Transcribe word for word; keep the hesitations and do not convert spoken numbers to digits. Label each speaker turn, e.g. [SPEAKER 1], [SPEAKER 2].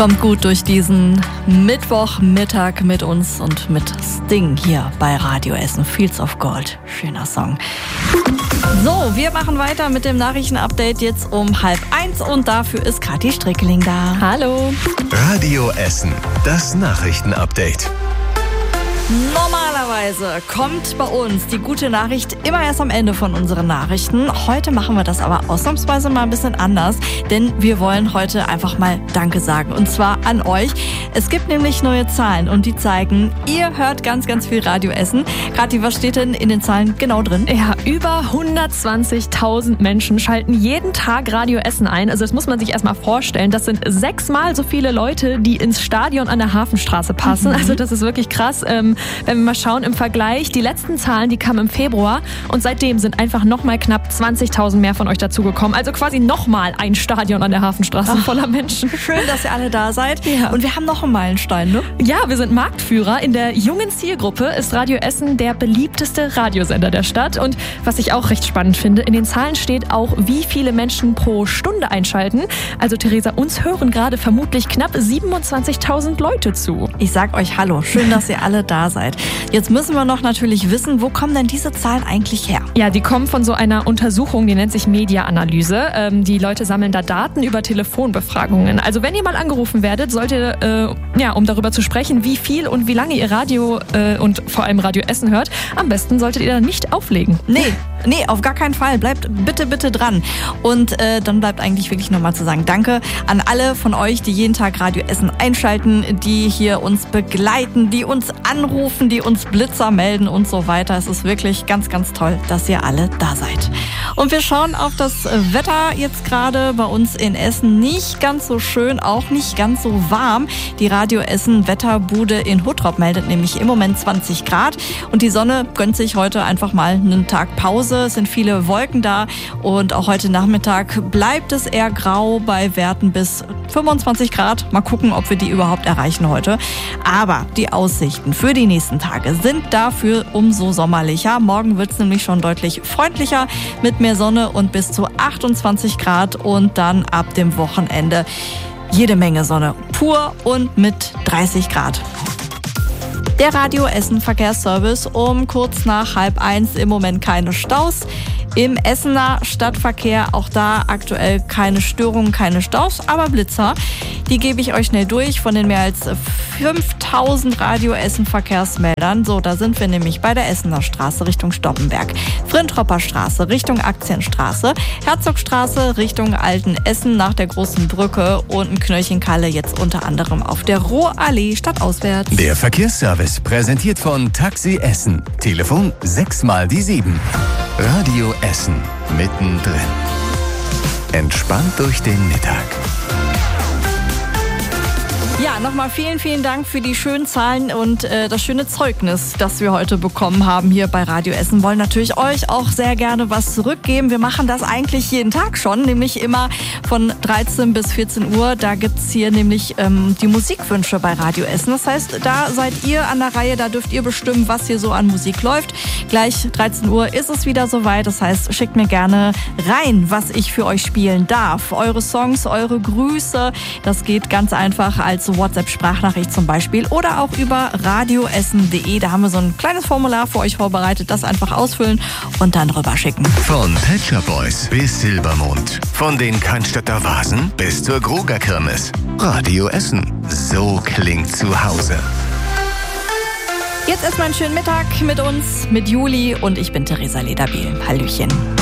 [SPEAKER 1] Kommt gut durch diesen Mittwochmittag mit uns und mit Sting hier bei Radio Essen. Fields of Gold. Schöner Song. So, wir machen weiter mit dem Nachrichtenupdate jetzt um halb eins und dafür ist Kathi Strickeling da.
[SPEAKER 2] Hallo.
[SPEAKER 3] Radio Essen, das Nachrichtenupdate.
[SPEAKER 1] Normalerweise kommt bei uns die gute Nachricht immer erst am Ende von unseren Nachrichten. Heute machen wir das aber ausnahmsweise mal ein bisschen anders, denn wir wollen heute einfach mal Danke sagen. Und zwar an euch. Es gibt nämlich neue Zahlen und die zeigen, ihr hört ganz, ganz viel Radio Essen. Kathi, was steht denn in den Zahlen genau drin?
[SPEAKER 2] Ja, über hundertzwanzigtausend Menschen schalten jeden Tag Radio Essen ein. Also das muss man sich erstmal vorstellen. Das sind sechsmal so viele Leute, die ins Stadion an der Hafenstraße passen. Mhm. Also das ist wirklich krass. Ähm, wenn wir mal schauen, im Vergleich, die letzten Zahlen, die kamen im Februar und seitdem sind einfach nochmal knapp zwanzigtausend mehr von euch dazugekommen. Also quasi nochmal ein Stadion an der Hafenstraße
[SPEAKER 1] Ach,
[SPEAKER 2] voller Menschen.
[SPEAKER 1] Schön, dass ihr alle da seid.
[SPEAKER 2] Ja.
[SPEAKER 1] Und wir haben noch einen Meilenstein, ne?
[SPEAKER 2] Ja, wir sind Marktführer. In der jungen Zielgruppe ist Radio Essen der beliebteste Radiosender der Stadt. Und was ich auch recht spannend finde, in den Zahlen steht auch, wie viele Menschen pro Stunde einschalten. Also Theresa, uns hören gerade vermutlich knapp siebenundzwanzigtausend Leute zu.
[SPEAKER 1] Ich sag euch Hallo, schön, dass ihr alle da seid. Jetzt müssen wir noch natürlich wissen, wo kommen denn diese Zahlen eigentlich her?
[SPEAKER 2] Ja, die kommen von so einer Untersuchung, die nennt sich Media-Analyse. Ähm, die Leute sammeln da Daten über Telefonbefragungen. Also wenn ihr mal angerufen werdet, solltet ihr, äh, ja, um darüber zu sprechen, wie viel und wie lange ihr Radio äh, und vor allem Radio Essen hört, am besten solltet ihr dann nicht auflegen.
[SPEAKER 1] Nee, nee, auf gar keinen Fall. Bleibt bitte, bitte dran. Und äh, dann bleibt eigentlich wirklich nochmal zu sagen, danke an alle von euch, die jeden Tag Radio Essen einschalten, die hier uns begleiten, die uns anrufen, die uns Blitzer melden und so weiter. Es ist wirklich ganz, ganz toll, dass ihr alle da seid. Und wir schauen auf das Wetter jetzt gerade bei uns in Essen. Nicht ganz so schön, auch nicht ganz so warm. Die Radio Essen Wetterbude in Huttrop meldet nämlich im Moment zwanzig Grad und die Sonne gönnt sich heute einfach mal einen Tag Pause. Es sind viele Wolken da und auch heute Nachmittag bleibt es eher grau bei Werten bis fünfundzwanzig Grad. Mal gucken, ob wir die überhaupt erreichen heute. Aber die Aussichten für die nächsten Tage sind dafür umso sommerlicher. Morgen wird es nämlich schon deutlich freundlicher mit mehr Sonne und bis zu achtundzwanzig Grad und dann ab dem Wochenende jede Menge Sonne pur und mit dreißig Grad. Der Radio Essen Verkehrsservice um kurz nach halb eins, im Moment keine Staus. Im Essener Stadtverkehr auch da aktuell keine Störungen, keine Staus, aber Blitzer. Die gebe ich euch schnell durch von den mehr als fünftausend Radio Essen Verkehrsmeldern. So, da sind wir nämlich bei der Essener Straße Richtung Stoppenberg, Frintropper Straße Richtung Aktienstraße, Herzogstraße Richtung Altenessen nach der Großen Brücke und ein Knöllchenkalle jetzt unter anderem auf der Ruhrallee stadtauswärts.
[SPEAKER 3] Der Verkehrsservice präsentiert von Taxi Essen. Telefon sechs mal die sieben. Radio Essen mittendrin. Entspannt durch den Mittag.
[SPEAKER 1] Ja, nochmal vielen, vielen Dank für die schönen Zahlen und äh, das schöne Zeugnis, das wir heute bekommen haben hier bei Radio Essen. Wollen natürlich euch auch sehr gerne was zurückgeben. Wir machen das eigentlich jeden Tag schon, nämlich immer von dreizehn bis vierzehn Uhr. Da gibt's hier nämlich ähm, die Musikwünsche bei Radio Essen. Das heißt, da seid ihr an der Reihe, da dürft ihr bestimmen, was hier so an Musik läuft. Gleich dreizehn Uhr ist es wieder soweit. Das heißt, schickt mir gerne rein, was ich für euch spielen darf. Eure Songs, eure Grüße, das geht ganz einfach als WhatsApp-Sprachnachricht zum Beispiel oder auch über radioessen punkt de. Da haben wir so ein kleines Formular für euch vorbereitet. Das einfach ausfüllen und dann rüberschicken.
[SPEAKER 3] Von Pet Shop Boys bis Silbermond. Von den Cannstatter Vasen bis zur Gruger-Kirmes. Radio Essen. So klingt zu Hause.
[SPEAKER 1] Jetzt erstmal einen schönen Mittag mit uns, mit Juli und ich bin Theresa Lederbiel. Hallöchen.